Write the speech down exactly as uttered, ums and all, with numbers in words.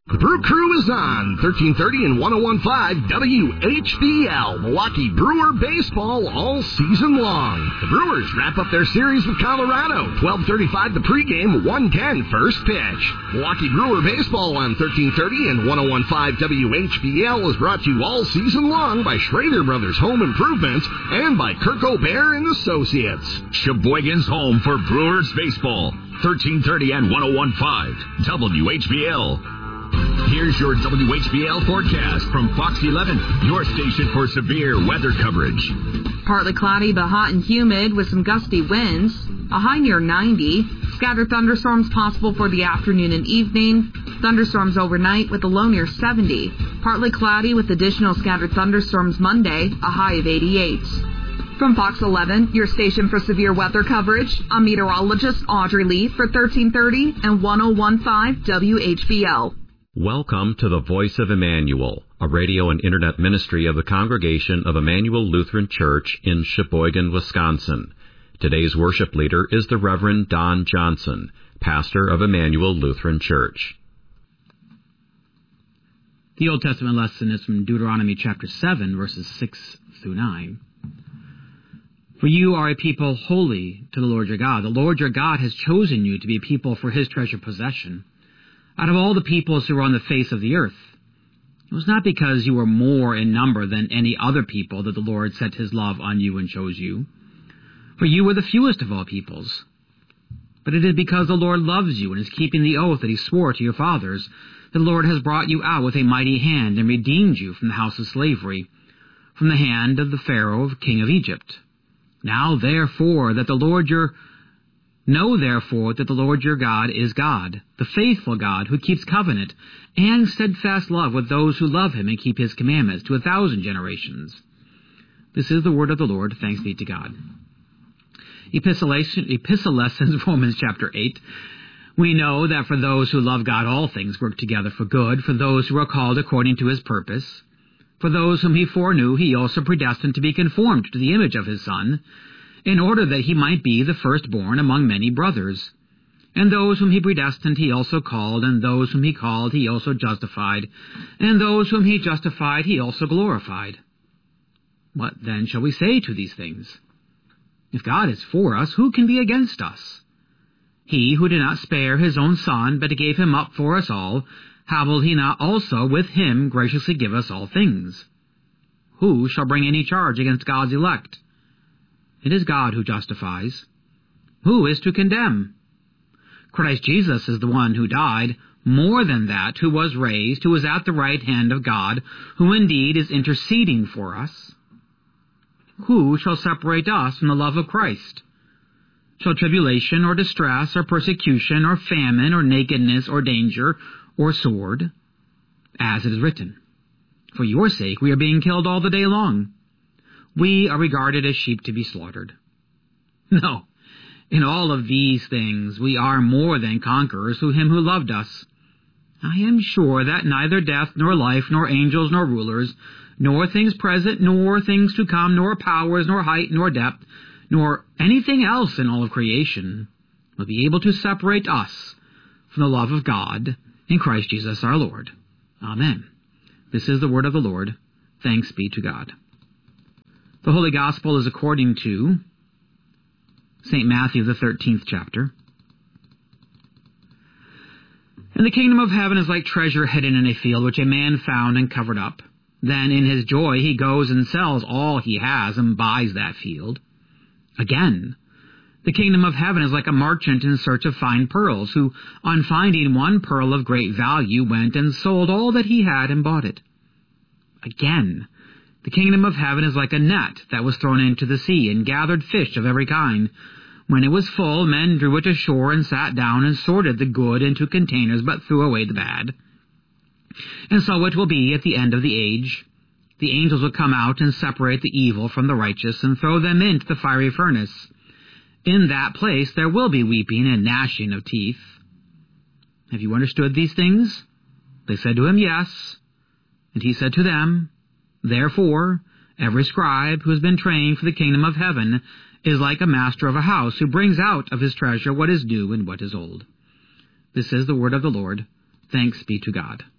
The Brew Crew is on thirteen thirty and one oh one point five W H B L, Milwaukee Brewer baseball all season long. The Brewers wrap up their series with Colorado. twelve thirty-five the pregame, one ten first pitch. Milwaukee Brewer baseball on thirteen thirty and one oh one point five W H B L is brought to you all season long by Schrader Brothers Home Improvements and by Kirk O'Bear and Associates. Sheboygan's home for Brewers baseball. thirteen thirty and one oh one point five W H B L. Here's your W H B L forecast from Fox eleven, your station for severe weather coverage. Partly cloudy but hot and humid with some gusty winds. A high near ninety. Scattered thunderstorms possible for the afternoon and evening. Thunderstorms overnight with a low near seventy. Partly cloudy with additional scattered thunderstorms Monday, a high of eighty-eight. From Fox eleven, your station for severe weather coverage, I'm meteorologist Audrey Lee for thirteen thirty and one oh one point five W H B L. Welcome to the Voice of Emmanuel, a radio and internet ministry of the Congregation of Emmanuel Lutheran Church in Sheboygan, Wisconsin. Today's worship leader is the Reverend Don Johnson, pastor of Emmanuel Lutheran Church. The Old Testament lesson is from Deuteronomy chapter seven, verses six through nine. For you are a people holy to the Lord your God. The Lord your God has chosen you to be a people for his treasured possession out of all the peoples who are on the face of the earth. It was not because you were more in number than any other people that the Lord set his love on you and chose you. For you were the fewest of all peoples. But it is because the Lord loves you and is keeping the oath that he swore to your fathers, that the Lord has brought you out with a mighty hand and redeemed you from the house of slavery, from the hand of the Pharaoh, king of Egypt. Now therefore that the Lord your Know therefore that the Lord your God is God, the faithful God who keeps covenant and steadfast love with those who love him and keep his commandments to a thousand generations. This is the word of the Lord. Thanks be to God. Epistle lessons, Romans chapter eight. We know that for those who love God, all things work together for good, for those who are called according to his purpose. For those whom he foreknew, he also predestined to be conformed to the image of his Son, in order that he might be the firstborn among many brothers. And those whom he predestined he also called, and those whom he called he also justified, and those whom he justified he also glorified. What then shall we say to these things? If God is for us, who can be against us? He who did not spare his own Son, but gave him up for us all, how will he not also with him graciously give us all things? Who shall bring any charge against God's elect? It is God who justifies. Who is to condemn? Christ Jesus is the one who died, more than that, who was raised, who is at the right hand of God, who indeed is interceding for us. Who shall separate us from the love of Christ? Shall tribulation or distress or persecution or famine or nakedness or danger or sword? As it is written, for your sake we are being killed all the day long. We are regarded as sheep to be slaughtered. No, in all of these things we are more than conquerors through him who loved us. I am sure that neither death, nor life, nor angels, nor rulers, nor things present, nor things to come, nor powers, nor height, nor depth, nor anything else in all of creation will be able to separate us from the love of God in Christ Jesus our Lord. Amen. This is the word of the Lord. Thanks be to God. The Holy Gospel is according to Saint Matthew, the thirteenth chapter. And the kingdom of heaven is like treasure hidden in a field, which a man found and covered up. Then in his joy he goes and sells all he has and buys that field. Again, the kingdom of heaven is like a merchant in search of fine pearls, who, on finding one pearl of great value, went and sold all that he had and bought it. Again, the kingdom of heaven is like a net that was thrown into the sea and gathered fish of every kind. When it was full, men drew it ashore and sat down and sorted the good into containers, but threw away the bad. And so it will be at the end of the age. The angels will come out and separate the evil from the righteous and throw them into the fiery furnace. In that place there will be weeping and gnashing of teeth. Have you understood these things? They said to him, yes. And he said to them, therefore, every scribe who has been trained for the kingdom of heaven is like a master of a house who brings out of his treasure what is new and what is old. This is the word of the Lord. Thanks be to God.